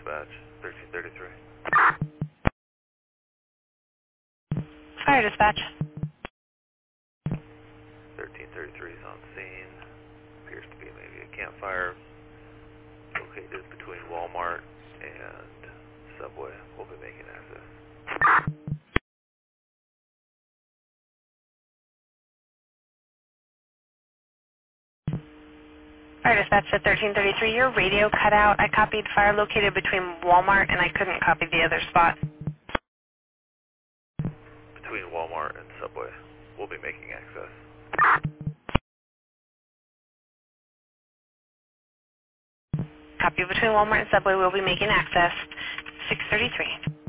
dispatch, 1333. Fire dispatch. 1333 is on scene. Appears to be maybe a campfire located between Walmart and Subway. We'll be making access. Fire dispatch to 1333. Your radio cut out. I copied fire located between Walmart and I couldn't copy the other spot. Between Walmart and Subway. We'll be making access. Copy between Walmart and Subway. We'll be making access. 633.